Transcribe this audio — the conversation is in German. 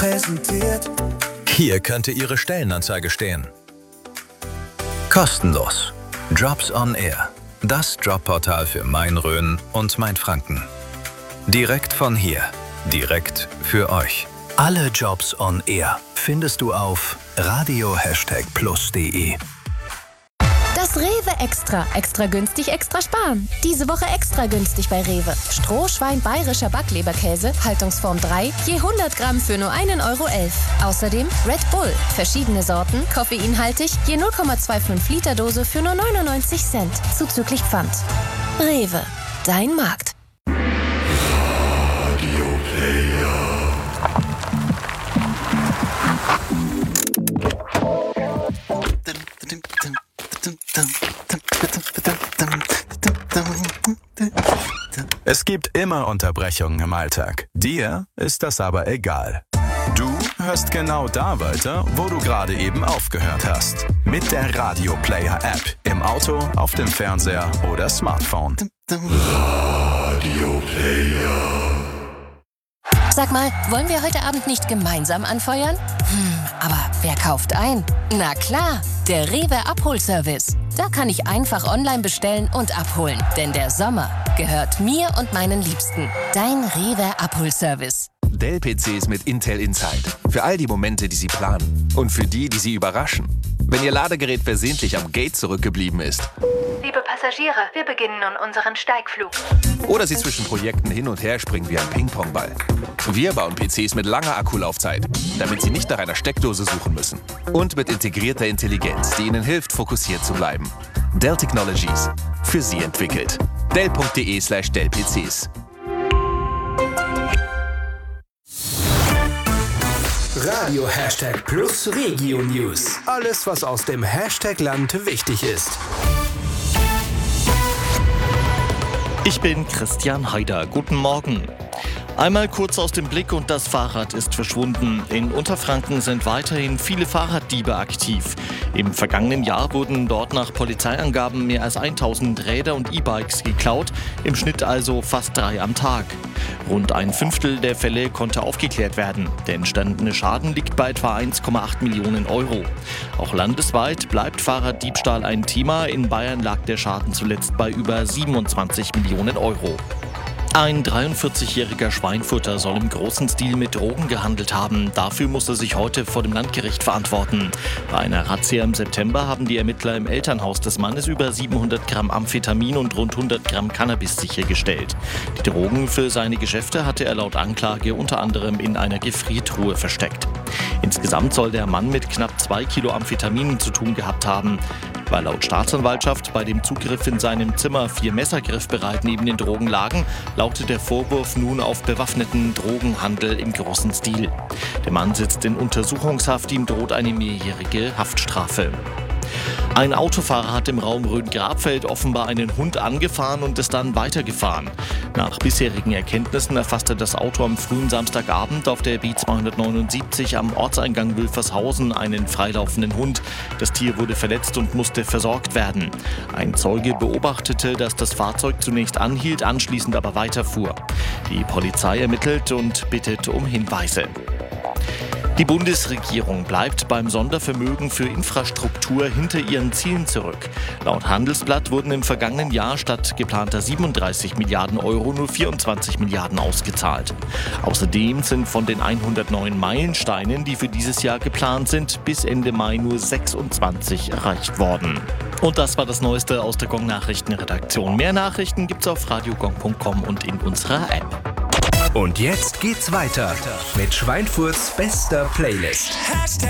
präsentiert. Hier könnte Ihre Stellenanzeige stehen. Kostenlos. Jobs on Air. Das Jobportal für Main-Rhön und Main-Franken. Direkt von hier. Direkt für euch. Alle Jobs on Air findest du auf radio++de. Das Rewe Extra. Extra günstig, extra sparen. Diese Woche extra günstig bei Rewe. Strohschwein bayerischer Backleberkäse, Haltungsform 3, je 100 Gramm für nur 1,11 Euro. Außerdem Red Bull. Verschiedene Sorten, koffeinhaltig, je 0,25 Liter Dose für nur 99 Cent. Zuzüglich Pfand. Rewe. Dein Markt. Es gibt immer Unterbrechungen im Alltag. Dir ist das aber egal. Du hörst genau da weiter, wo du gerade eben aufgehört hast. Mit der Radio Player App. Im Auto, auf dem Fernseher oder Smartphone. Radio Player. Sag mal, wollen wir heute Abend nicht gemeinsam anfeuern? Aber wer kauft ein? Na klar, der Rewe Abholservice. Da kann ich einfach online bestellen und abholen. Denn der Sommer gehört mir und meinen Liebsten. Dein Rewe Abholservice. Dell-PCs mit Intel Inside. Für all die Momente, die Sie planen. Und für die, die Sie überraschen. Wenn Ihr Ladegerät versehentlich am Gate zurückgeblieben ist. Liebe Passagiere, wir beginnen nun unseren Steigflug. Oder Sie zwischen Projekten hin und her springen wie ein Ping-Pong-Ball. Wir bauen PCs mit langer Akkulaufzeit, damit Sie nicht nach einer Steckdose suchen müssen. Und mit integrierter Intelligenz, die Ihnen hilft, fokussiert zu bleiben. Dell Technologies. Für Sie entwickelt. Dell.de/Dell-PCs. Radio #+ Regio News. Alles, was aus dem Hashtag-Land wichtig ist. Ich bin Christian Haider. Guten Morgen. Einmal kurz aus dem Blick und das Fahrrad ist verschwunden. In Unterfranken sind weiterhin viele Fahrraddiebe aktiv. Im vergangenen Jahr wurden dort nach Polizeiangaben mehr als 1000 Räder und E-Bikes geklaut, im Schnitt also fast 3 am Tag. Rund ein Fünftel der Fälle konnte aufgeklärt werden. Der entstandene Schaden liegt bei etwa 1,8 Millionen Euro. Auch landesweit bleibt Fahrraddiebstahl ein Thema. In Bayern lag der Schaden zuletzt bei über 27 Millionen Euro. Ein 43-jähriger Schweinfurter soll im großen Stil mit Drogen gehandelt haben. Dafür muss er sich heute vor dem Landgericht verantworten. Bei einer Razzia im September haben die Ermittler im Elternhaus des Mannes über 700 Gramm Amphetamin und rund 100 Gramm Cannabis sichergestellt. Die Drogen für seine Geschäfte hatte er laut Anklage unter anderem in einer Gefriertruhe versteckt. Insgesamt soll der Mann mit knapp 2 Kilo Amphetamin zu tun gehabt haben. Weil laut Staatsanwaltschaft bei dem Zugriff in seinem Zimmer 4 Messer griffbereit neben den Drogen lagen, lautet der Vorwurf nun auf bewaffneten Drogenhandel im großen Stil. Der Mann sitzt in Untersuchungshaft, ihm droht eine mehrjährige Haftstrafe. Ein Autofahrer hat im Raum Rhön-Grabfeld offenbar einen Hund angefahren und ist dann weitergefahren. Nach bisherigen Erkenntnissen erfasste das Auto am frühen Samstagabend auf der B279 am Ortseingang Wülfershausen einen freilaufenden Hund. Das Tier wurde verletzt und musste versorgt werden. Ein Zeuge beobachtete, dass das Fahrzeug zunächst anhielt, anschließend aber weiterfuhr. Die Polizei ermittelt und bittet um Hinweise. Die Bundesregierung bleibt beim Sondervermögen für Infrastruktur hinter ihren Zielen zurück. Laut Handelsblatt wurden im vergangenen Jahr statt geplanter 37 Milliarden Euro nur 24 Milliarden ausgezahlt. Außerdem sind von den 109 Meilensteinen, die für dieses Jahr geplant sind, bis Ende Mai nur 26 erreicht worden. Und das war das Neueste aus der Gong-Nachrichtenredaktion. Mehr Nachrichten gibt's auf radiogong.com und in unserer App. Und jetzt geht's weiter mit Schweinfurts bester Playlist.